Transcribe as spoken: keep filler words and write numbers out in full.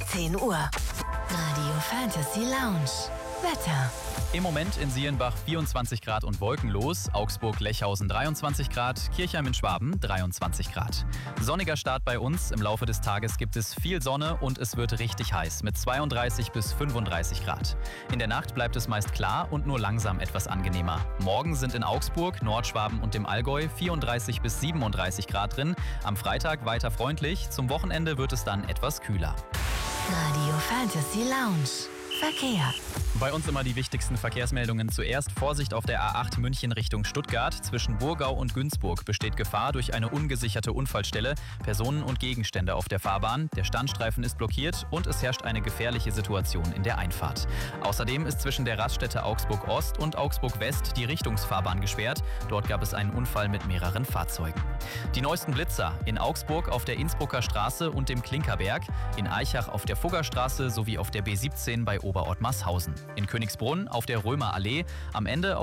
zehn Uhr. Radio Fantasy Lounge. Wetter. Im Moment in Sielenbach vierundzwanzig Grad und wolkenlos, Augsburg-Lechhausen dreiundzwanzig Grad, Kirchheim in Schwaben dreiundzwanzig Grad. Sonniger Start bei uns, im Laufe des Tages gibt es viel Sonne und es wird richtig heiß mit zweiunddreißig bis fünfunddreißig Grad. In der Nacht bleibt es meist klar und nur langsam etwas angenehmer. Morgen sind in Augsburg, Nordschwaben und dem Allgäu vierunddreißig bis siebenunddreißig Grad drin, am Freitag weiter freundlich, zum Wochenende wird es dann etwas kühler. Radio Fantasy Lounge. Verkehr. Bei uns immer die wichtigsten Verkehrsmeldungen. Zuerst Vorsicht auf der A acht München Richtung Stuttgart. Zwischen Burgau und Günzburg besteht Gefahr durch eine ungesicherte Unfallstelle. Personen und Gegenstände auf der Fahrbahn. Der Standstreifen ist blockiert und es herrscht eine gefährliche Situation in der Einfahrt. Außerdem ist zwischen der Raststätte Augsburg Ost und Augsburg West die Richtungsfahrbahn gesperrt. Dort gab es einen Unfall mit mehreren Fahrzeugen. Die neuesten Blitzer in Augsburg auf der Innsbrucker Straße und dem Klinkerberg, in Aichach auf der Fuggerstraße sowie auf der B siebzehn bei Oberottmarshausen. In Königsbrunn auf der Römerallee, am Ende